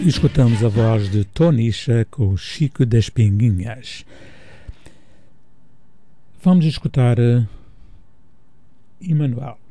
escutamos a voz de Tonisha com o Chico das Pinguinhas. Vamos escutar Emanuel.